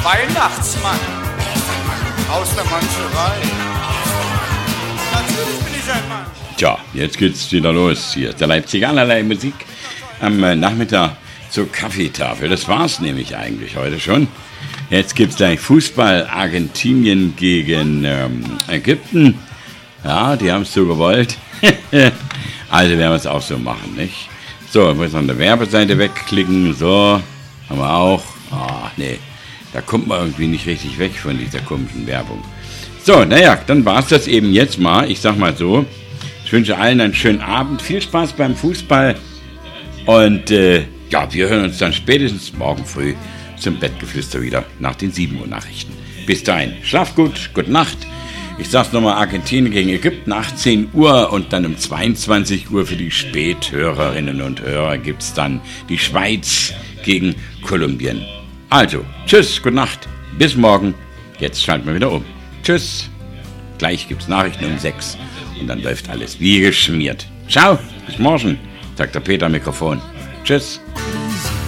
Weihnachtsmann aus der Mannscherei. Natürlich bin ich ein Mann. Tja, jetzt geht's wieder los. Hier ist der Leipziger allerlei Musik am Nachmittag zur Kaffeetafel. Das war's nämlich eigentlich heute schon. Jetzt gibt's gleich Fußball. Argentinien gegen Ägypten. Ja, die haben es so gewollt. Also werden wir es auch so machen, nicht? So, ich muss an der Werbeseite wegklicken. So, haben wir auch. Ah, nee, da kommt man irgendwie nicht richtig weg von dieser komischen Werbung. So, naja, dann war's das eben jetzt mal. Ich sag mal so, ich wünsche allen einen schönen Abend. Viel Spaß beim Fußball. Und ja, wir hören uns dann spätestens morgen früh zum Bettgeflüster wieder nach den 7 Uhr Nachrichten. Bis dahin, schlaf gut, gute Nacht. Ich sag's nochmal, Argentinien gegen Ägypten, 18 Uhr und dann um 22 Uhr für die Späthörerinnen und Hörer gibt's dann die Schweiz gegen Kolumbien. Also, tschüss, gute Nacht, bis morgen. Jetzt schalten wir wieder um. Tschüss. Gleich gibt's Nachrichten um 6 und dann läuft alles wie geschmiert. Ciao, bis morgen, sagt der Peter am Mikrofon. Tschüss.